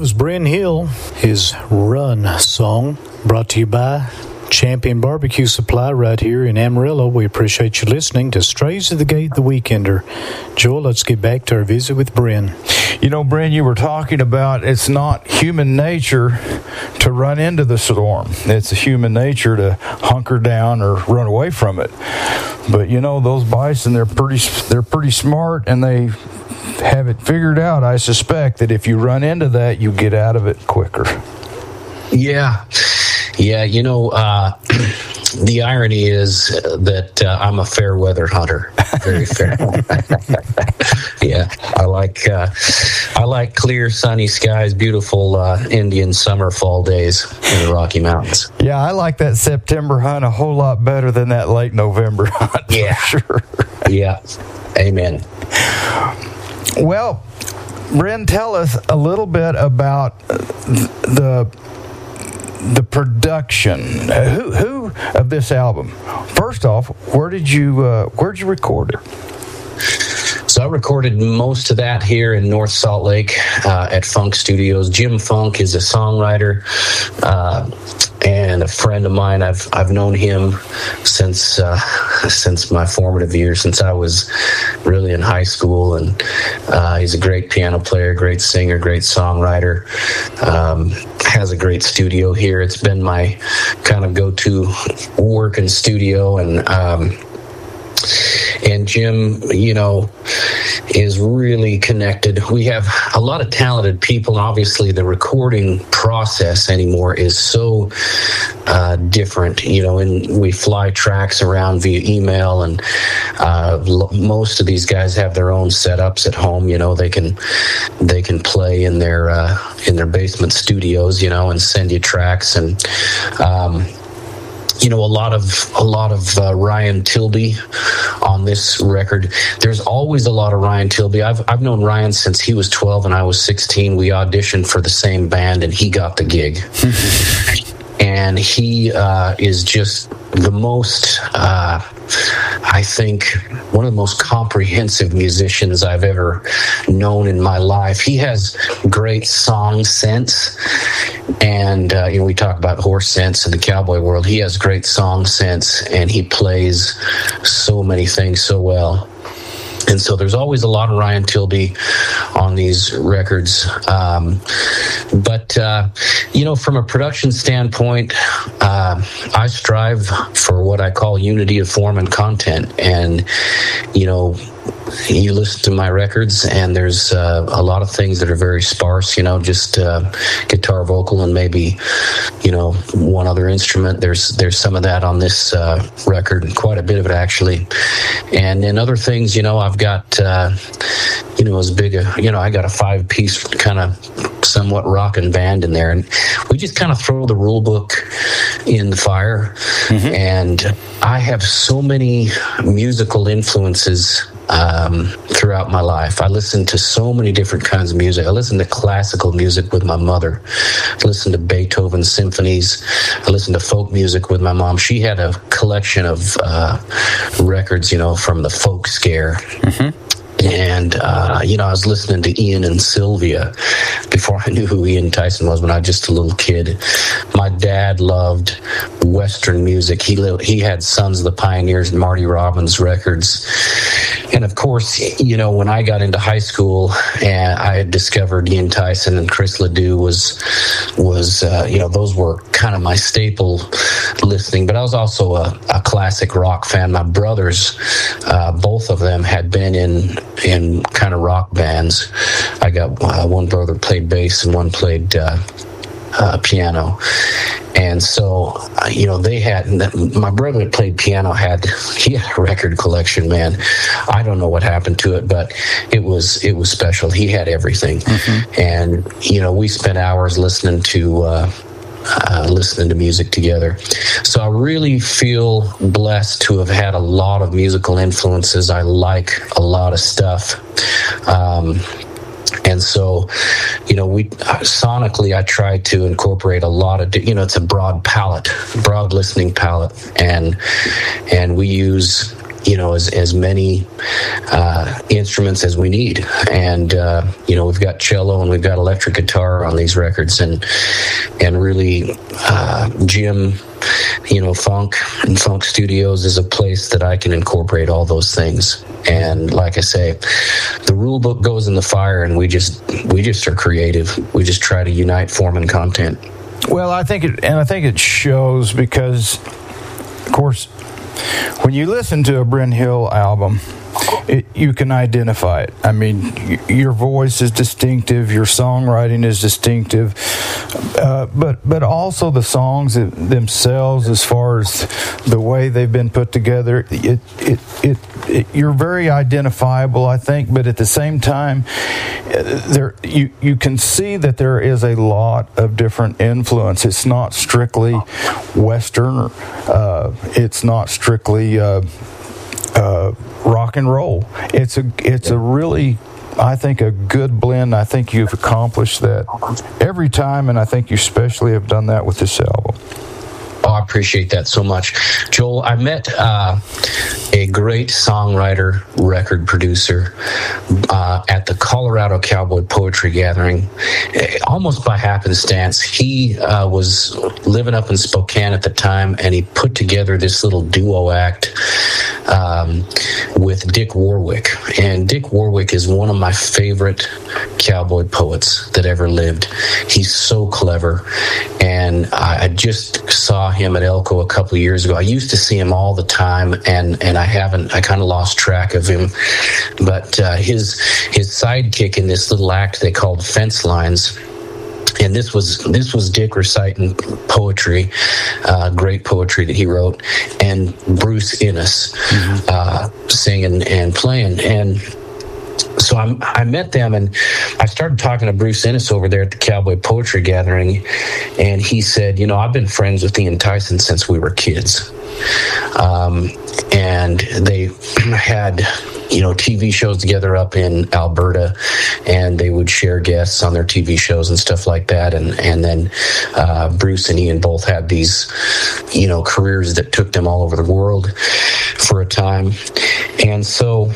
was Bryn Hill, his Run song, brought to you by Champion Barbecue Supply right here in Amarillo. We appreciate you listening to Strays to the Gate, the Weekender. Joel, let's get back to our visit with Bryn. You know, Bryn, you were talking about it's not human nature to run into the storm. It's human nature to hunker down or run away from it. But, you know, those bison, they're pretty smart, and they have it figured out, I suspect, that if you run into that, you get out of it quicker. Yeah, you know, the irony is that I'm a fair weather hunter. Very fair. Yeah, I like clear, sunny skies, beautiful Indian summer, fall days in the Rocky Mountains. Yeah, I like that September hunt a whole lot better than that late November hunt. Yeah, for sure. Yeah, amen. Well, Bryn, tell us a little bit about the production. Who of this album? First off, where'd you record it? So I recorded most of that here in North Salt Lake at Funk Studios. Jim Funk is a songwriter and a friend of mine. I've known him since my formative years, since I was really in high school, and he's a great piano player, great singer, great songwriter. Has a great studio here. It's been my kind of go-to working studio, and Jim, you know, is really connected. We have a lot of talented people, and obviously the recording process anymore is so different, you know, and we fly tracks around via email, and most of these guys have their own setups at home. You know, they can play in their basement studios, you know, and send you tracks, and you know, a lot of Ryan Tilby on this record. There's always a lot of Ryan Tilby. I've known Ryan since he was 12 and I was 16. We auditioned for the same band, and he got the gig. And he is just the most, I think, one of the most comprehensive musicians I've ever known in my life. He has great song sense, and you know, we talk about horse sense in the cowboy world. He has great song sense, and he plays so many things so well. And so there's always a lot of Ryan Tilby on these records. But you know, from a production standpoint, I strive for what I call unity of form and content. And, you know, you listen to my records, and there's a lot of things that are very sparse, you know, just guitar, vocal, and maybe, you know, one other instrument. There's some of that on this record, and quite a bit of it actually. And then other things, you know, I've got, you know, as big a, you know, I got a 5-piece kind of somewhat rockin' band in there, and we just kind of throw the rule book in the fire. Mm-hmm. And I have so many musical influences throughout my life. I listen to so many different kinds of music. I listen to classical music with my mother. I listen to Beethoven symphonies. I listen to folk music with my mom. She had a collection of records, you know, from the folk scare. Mm-hmm. And, you know, I was listening to Ian and Sylvia before I knew who Ian Tyson was, when I was just a little kid. My dad loved Western music. He had Sons of the Pioneers and Marty Robbins records. And of course, you know, when I got into high school and I had discovered Ian Tyson and Chris Ledoux was you know, those were kind of my staple listening. But I was also a classic rock fan. My brothers, both of them had been in kind of rock bands. I got one brother played bass and one played piano. And so, you know, my brother that played piano he had a record collection, man. I don't know what happened to it, but it was special. He had everything. Mm-hmm. And, you know, we spent hours listening to music together. So I really feel blessed to have had a lot of musical influences. I like a lot of stuff. And so, you know, sonically, I try to incorporate a lot of, you know, it's a broad listening palette. And we use as many instruments as we need. And we've got cello and we've got electric guitar on these records, and really Jim, Funk and Funk Studios is a place that I can incorporate all those things. And like I say, the rule book goes in the fire, and we just are creative. We just try to unite form and content. Well, I think it shows, because, of course, when you listen to a Bryn Hill album, you can identify it. I mean, your voice is distinctive, your songwriting is distinctive, but also the songs themselves, as far as the way they've been put together, you're very identifiable, I think. But at the same time, you can see that there is a lot of different influence. It's not strictly Western. It's not strictly rock and roll. It's a really, I think, a good blend. I think you've accomplished that every time, and I think you especially have done that with this album. Oh, I appreciate that so much. Joel, I met a great songwriter, record producer at the Colorado Cowboy Poetry Gathering, almost by happenstance. He was living up in Spokane at the time, and he put together this little duo act with Dick Warwick. And Dick Warwick is one of my favorite cowboy poets that ever lived. He's so clever. And I just saw him at Elko a couple of years ago. I used to see him all the time, and I kind of lost track of him. But his sidekick in this little act they called Fence Lines. And this was Dick reciting poetry, great poetry that he wrote, and Bruce Innes singing and playing. And so I met them, and I started talking to Bruce Innes over there at the Cowboy Poetry Gathering, and he said, I've been friends with Ian Tyson since we were kids. And they had, TV shows together up in Alberta, and they would share guests on their TV shows and stuff like that. And then Bruce and Ian both had these, careers that took them all over the world for a time. And so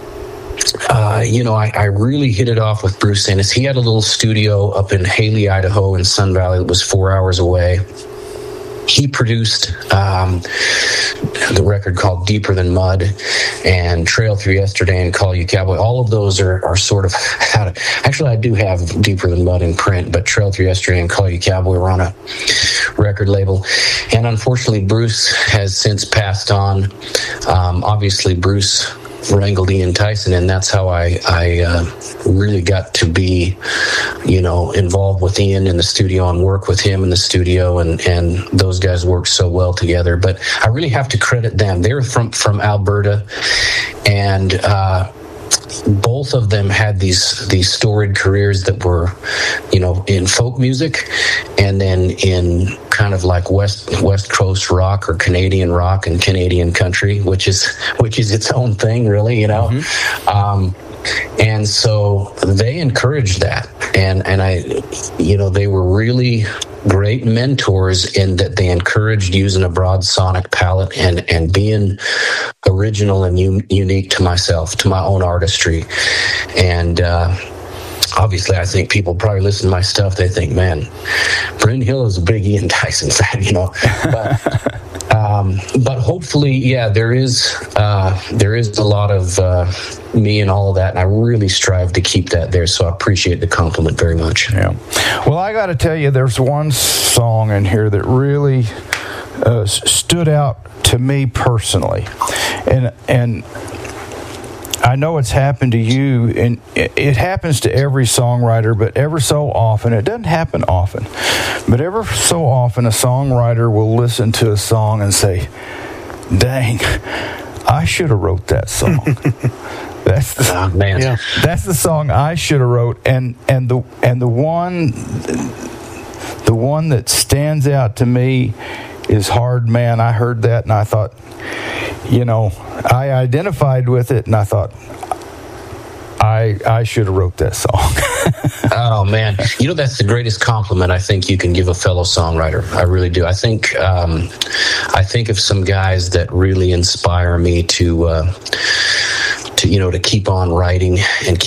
I really hit it off with Bruce Innes. He had a little studio up in Haley, Idaho, in Sun Valley that was 4 hours away. He produced the record called Deeper Than Mud and Trail Through Yesterday and Call You Cowboy. All of those are sort of actually, I do have Deeper Than Mud in print, but Trail Through Yesterday and Call You Cowboy were on a record label. And unfortunately, Bruce has since passed on. Obviously, Bruce wrangled Ian Tyson, and that's how I really got to be, involved with Ian in the studio and work with him in the studio, and those guys worked so well together. But I really have to credit them. They're from Alberta, and both of them had these storied careers that were, in folk music, and then in kind of like West Coast rock or Canadian rock and Canadian country, which is its own thing, really, and so they encouraged that, and I, they were really great mentors in that they encouraged using a broad sonic palette and being original and unique to myself, to my own artistry. And obviously, I think people probably listen to my stuff, they think, man, Bryn Hill is a big Ian Tyson fan, but hopefully, yeah, there is a lot of me and all of that, and I really strive to keep that there, so I appreciate the compliment very much. Yeah. Well, I got to tell you, there's one song in here that really stood out to me personally, and I know it's happened to you, and it happens to every songwriter, but ever so often, it doesn't happen often, but ever so often a songwriter will listen to a song and say, dang, I should have wrote that song. That's the song I should have wrote, and the one that stands out to me is Hard Man. I heard that and I thought, I identified with it, and I thought, I should have wrote that song. Oh man, that's the greatest compliment I think you can give a fellow songwriter. I really do. I think of some guys that really inspire me to keep on writing and